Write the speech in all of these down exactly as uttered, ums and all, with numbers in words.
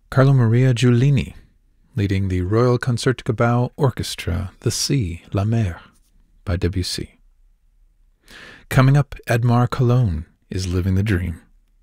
Carlo Maria Giulini, leading the Royal Concertgebouw Orchestra, The Sea, La Mer, by Debussy. Coming up, Edmar Cologne is Living the Dream.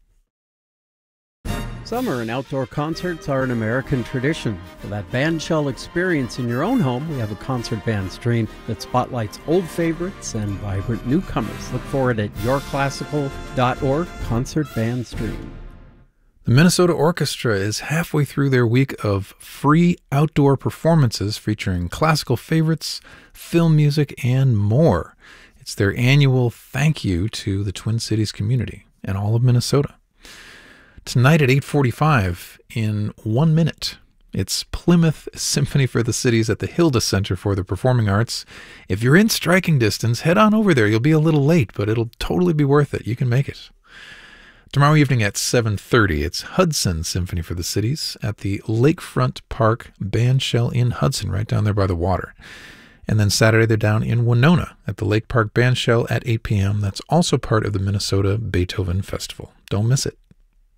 Summer and outdoor concerts are an American tradition. For that bandshell experience in your own home, we have a concert band stream that spotlights old favorites and vibrant newcomers. Look for it at your classical dot org, Concert Band Stream. The Minnesota Orchestra is halfway through their week of free outdoor performances featuring classical favorites, film music, and more. It's their annual thank you to the Twin Cities community and all of Minnesota. Tonight at eight forty-five, in one minute, it's Plymouth Symphony for the Cities at the Hilda Center for the Performing Arts. If you're in striking distance, head on over there. You'll be a little late, but it'll totally be worth it. You can make it. Tomorrow evening at seven thirty, it's Hudson Symphony for the Cities at the Lakefront Park Bandshell in Hudson, right down there by the water. And then Saturday, they're down in Winona at the Lake Park Bandshell at eight p.m. That's also part of the Minnesota Beethoven Festival. Don't miss it.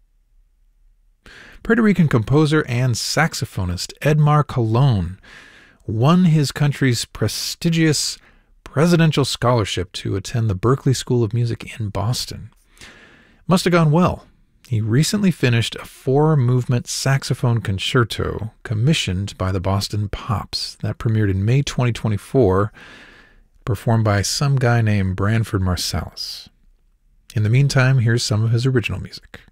Puerto Rican composer and saxophonist Edmar Cologne won his country's prestigious presidential scholarship to attend the Berklee School of Music in Boston. Must have gone well. He recently finished a four-movement saxophone concerto commissioned by the Boston Pops. That premiered in May twenty twenty-four, performed by some guy named Branford Marsalis. In the meantime, here's some of his original music.